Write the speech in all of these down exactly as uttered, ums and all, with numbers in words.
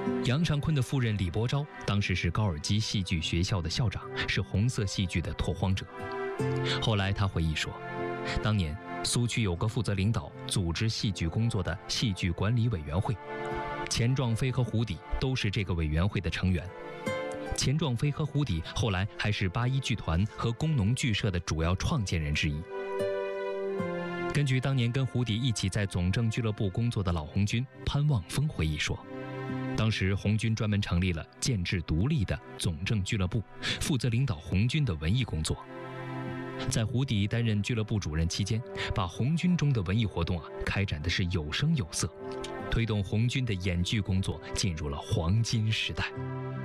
杨尚昆的夫人李伯昭当时是高尔基戏剧学校的校长，是红色戏剧的拓荒者。后来他回忆说，当年苏区有个负责领导组织戏剧工作的戏剧管理委员会，钱壮飞和胡底都是这个委员会的成员。钱壮飞和胡底后来还是八一剧团和工农剧社的主要创建人之一。根据当年跟胡底一起在总政俱乐部工作的老红军潘望峰回忆说，当时红军专门成立了建制独立的总政俱乐部，负责领导红军的文艺工作。在胡底担任俱乐部主任期间，把红军中的文艺活动啊开展的是有声有色，推动红军的演剧工作进入了黄金时代。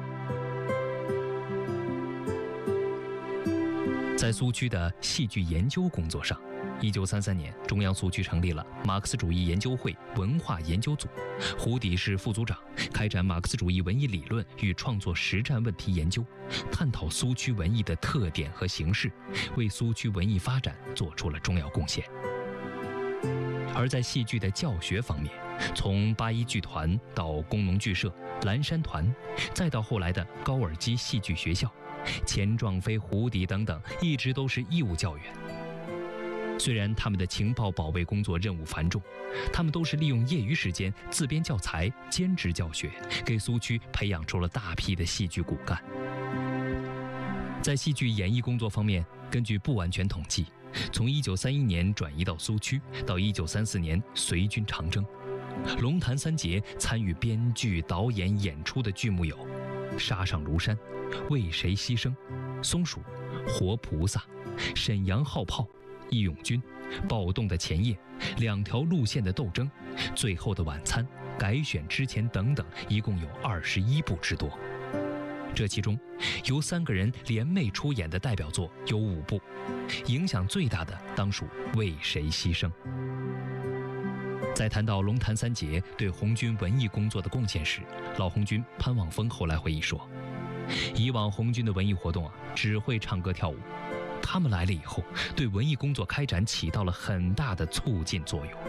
在苏区的戏剧研究工作上，一九三三年，中央苏区成立了马克思主义研究会文化研究组，胡底是副组长，开展马克思主义文艺理论与创作实战问题研究，探讨苏区文艺的特点和形式，为苏区文艺发展做出了重要贡献。而在戏剧的教学方面，从八一剧团到工农剧社、蓝山团，再到后来的高尔基戏剧学校，钱壮飞、胡底等等，一直都是义务教员。虽然他们的情报保卫工作任务繁重，他们都是利用业余时间自编教材、兼职教学，给苏区培养出了大批的戏剧骨干。在戏剧演艺工作方面，根据不完全统计，从一九三一年转移到苏区到一九三四年随军长征，龙潭三杰参与编剧、导演、演出的剧目有《沙上庐山》、《为谁牺牲》、《松鼠》、《活菩萨》、《沈阳号炮》、《义勇军》、《暴动的前夜》、两条路线的斗争、最后的晚餐、改选之前等等，一共有二十一部之多。这其中，由三个人联袂出演的代表作有五部，影响最大的当属《为谁牺牲》。在谈到龙潭三杰对红军文艺工作的贡献时，老红军潘望峰后来回忆说，以往红军的文艺活动啊，只会唱歌跳舞，他们来了以后，对文艺工作开展起到了很大的促进作用。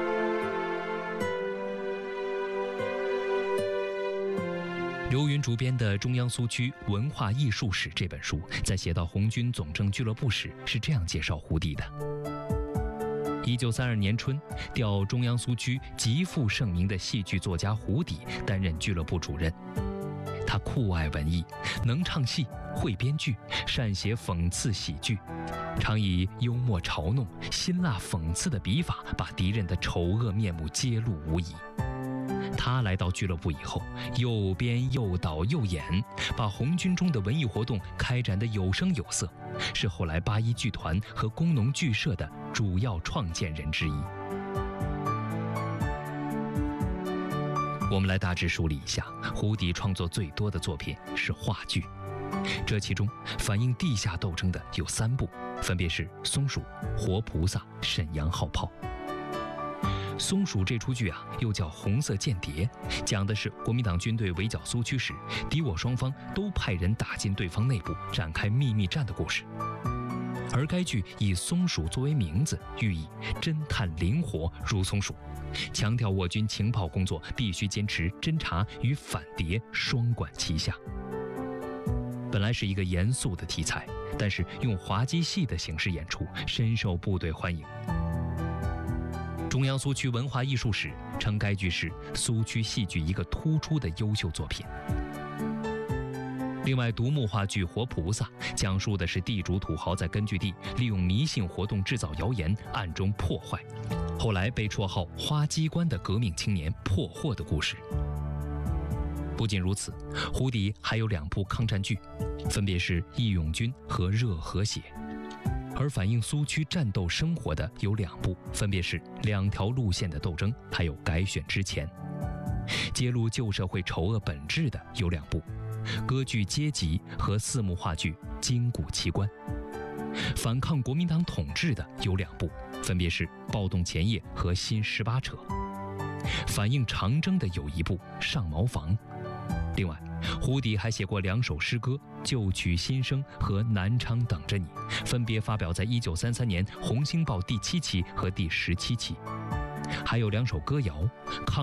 刘云主编的《中央苏区文化艺术史》这本书，在写到红军总政俱乐部时，是这样介绍胡底的：一九三二年春，调中央苏区极负盛名的戏剧作家胡底担任俱乐部主任。他酷爱文艺，能唱戏，会编剧，善写讽刺喜剧，常以幽默嘲弄、辛辣讽刺的笔法，把敌人的丑恶面目揭露无遗。他来到俱乐部以后，又编又导又演，把红军中的文艺活动开展得有声有色，是后来八一剧团和工农剧社的主要创建人之一。我们来大致梳理一下，胡底创作最多的作品是话剧，这其中反映地下斗争的有三部，分别是《松鼠》、《活菩萨》、《沈阳号炮》。松鼠这出剧啊，又叫《红色间谍》，讲的是国民党军队围剿苏区时，敌我双方都派人打进对方内部，展开秘密战的故事。而该剧以松鼠作为名字，寓意侦探灵活如松鼠，强调我军情报工作必须坚持侦查与反谍双管齐下。本来是一个严肃的题材，但是用滑稽戏的形式演出，深受部队欢迎。中央苏区文化艺术史称该剧是苏区戏剧一个突出的优秀作品。另外，独幕话剧《活菩萨》讲述的是地主土豪在根据地利用迷信活动制造谣言，暗中破坏，后来被绰号“花机关”的革命青年破获的故事。不仅如此，胡底还有两部抗战剧，分别是《义勇军》和《热和血》。而反映苏区战斗生活的有两部，分别是两条路线的斗争，还有改选之前。揭露旧社会丑恶本质的有两部，歌剧阶级和四幕话剧筋骨奇观。反抗国民党统治的有两部，分别是暴动前夜和新十八扯。反映长征的有一部上茅房。另外，胡底还写过两首诗歌《旧曲新生》和《南昌等着你》，分别发表在一九三三年《红星报》第七期和第十七期。还有两首歌谣，抗